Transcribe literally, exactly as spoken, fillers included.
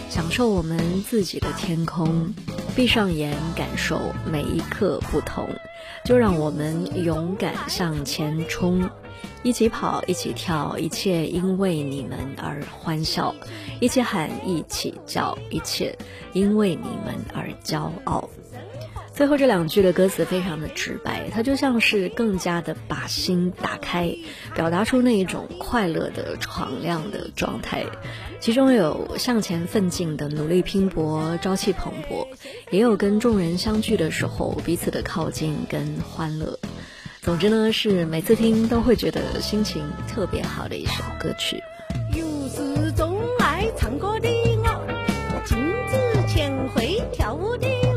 享受我们自己的天空，闭上眼感受每一刻不同，就让我们勇敢向前冲，一起跑，一起跳，一切因为你们而欢笑，一起喊，一起叫，一切因为你们而骄傲。最后这两句的歌词非常的直白，它就像是更加的把心打开，表达出那一种快乐的闯亮的状态，其中有向前奋进的努力拼搏，朝气蓬勃，也有跟众人相聚的时候彼此的靠近跟欢乐。总之呢，是每次听都会觉得心情特别好的一首歌曲。 有时钟爱唱歌